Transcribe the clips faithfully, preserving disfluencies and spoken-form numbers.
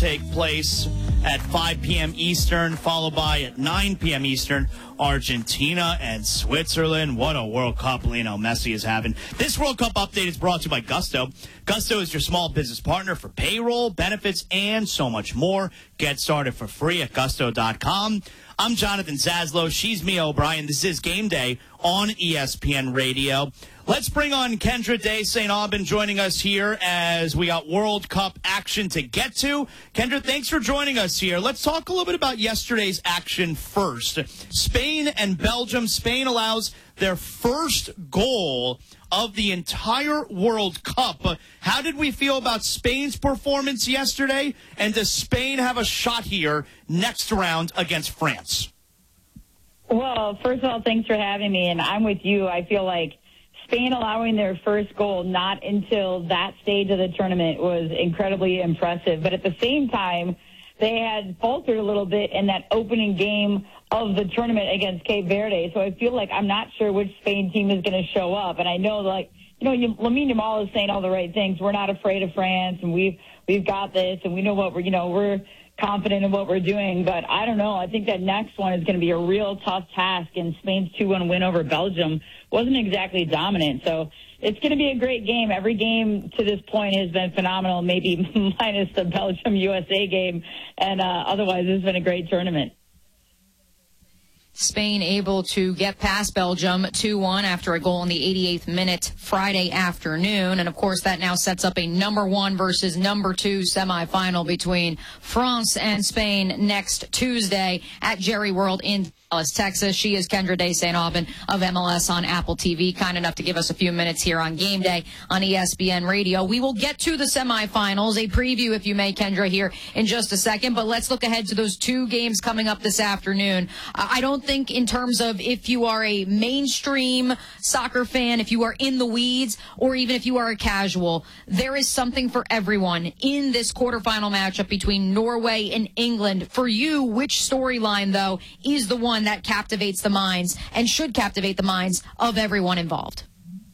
take place at five p.m. Eastern, followed by at nine p.m. Eastern, Argentina and Switzerland. What a World Cup Lionel Messi is having. This World Cup update is brought to you by Gusto. Gusto is your small business partner for payroll, benefits, and so much more. Get started for free at gusto dot com. I'm Jonathan Zaslow. She's Mia O'Brien. This is Game Day on E S P N Radio. Let's bring on Kendra Day Saint Aubin joining us here as we got World Cup action to get to. Kendra, thanks for joining us here. Let's talk a little bit about yesterday's action first. Spain and Belgium. Spain allows their first goal of the entire World Cup. How did we feel about Spain's performance yesterday? And does Spain have a shot here next round against France? Well, first of all, thanks for having me. And I'm with you. I feel like Spain allowing their first goal not until that stage of the tournament was incredibly impressive. But at the same time, they had faltered a little bit in that opening game of the tournament against Cape Verde. So I feel like I'm not sure which Spain team is going to show up. And I know, like, you know, Lamine Yamal is saying all the right things. We're not afraid of France, and we've we've got this, and we know what we're, you know, we're confident in what we're doing. But I don't know. I think that next one is going to be a real tough task, and Spain's two one win over Belgium wasn't exactly dominant. So it's going to be a great game. Every game to this point has been phenomenal, maybe minus the Belgium-U S A game. And uh, otherwise, it's been a great tournament. Spain able to get past Belgium two one after a goal in the eighty-eighth minute Friday afternoon. And, of course, that now sets up a number one versus number two semifinal between France and Spain next Tuesday at Jerry World in Dallas, Texas. She is Kendra Day Saint Aubin of M L S on Apple T V, kind enough to give us a few minutes here on Game Day on E S P N Radio. We will get to the semifinals, a preview, if you may, Kendra, here in just a second. But let's look ahead to those two games coming up this afternoon. I don't think in terms of if you are a mainstream soccer fan, if you are in the weeds, or even if you are a casual, there is something for everyone in this quarterfinal matchup between Norway and England. For you, which storyline, though, is the one that captivates the minds and should captivate the minds of everyone involved?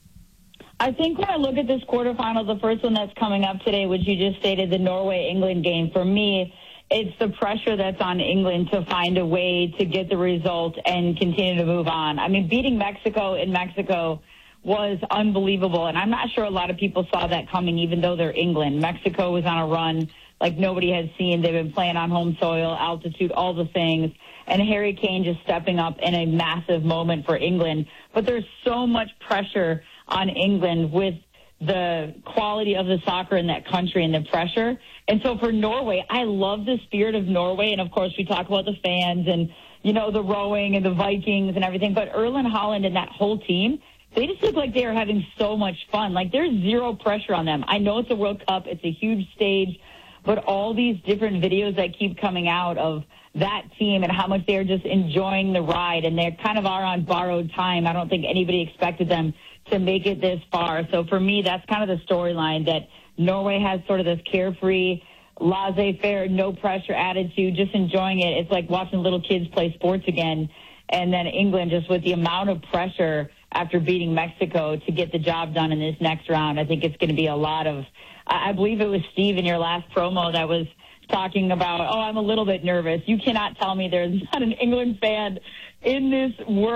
I think when I look at this quarterfinal, the first one that's coming up today, which you just stated, the Norway-England game, for me, it's the pressure that's on England to find a way to get the result and continue to move on. I mean, beating Mexico in Mexico was unbelievable, and I'm not sure a lot of people saw that coming, even though they're England. Mexico was on a run like nobody had seen. They've been playing on home soil, altitude, all the things. And Harry Kane just stepping up in a massive moment for England. But there's so much pressure on England with the quality of the soccer in that country and the pressure. And so for Norway, I love the spirit of Norway. And, of course, we talk about the fans and, you know, the rowing and the Vikings and everything. But Erling Haaland and that whole team, they just look like they are having so much fun. Like, there's zero pressure on them. I know it's a World Cup. It's a huge stage. But all these different videos that keep coming out of that team and how much they're just enjoying the ride, and they kind of are on borrowed time. I don't think anybody expected them to make it this far. So for me, that's kind of the storyline, that Norway has sort of this carefree, laissez-faire, no pressure attitude, just enjoying it. It's like watching little kids play sports again. And then England, just with the amount of pressure after beating Mexico to get the job done in this next round, I think it's going to be a lot of, I believe it was Steve in your last promo that was talking about, oh, I'm a little bit nervous. You cannot tell me there's not an England fan in this world.